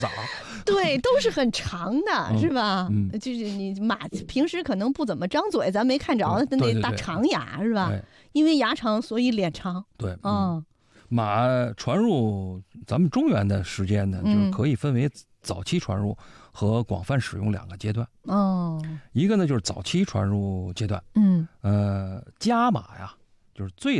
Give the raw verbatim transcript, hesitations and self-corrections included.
枣。 对，都是很长的， 嗯、 是吧？ 嗯， 就是你马平时可能不怎么张嘴，咱没看着它那大长牙， 对对对是吧？因为牙长，所以脸长。 对， 嗯。 嗯马传入咱们中原的时间呢，就是可以分为早期传入和广泛使用两个阶段。 哦， 一个呢就是早期传入阶段， 嗯， 呃，家马呀，就是最